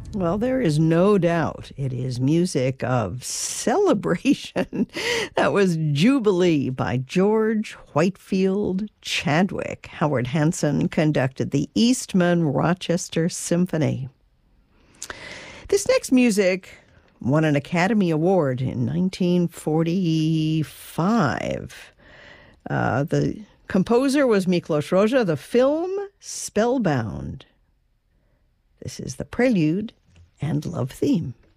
Well, there is no doubt it is music of celebration. That was Jubilee by George Whitefield Chadwick. Howard Hanson conducted the Eastman Rochester Symphony. This next music won an Academy Award in 1945. The composer was Miklos Rozsa. The film, Spellbound. This is the prelude and love theme.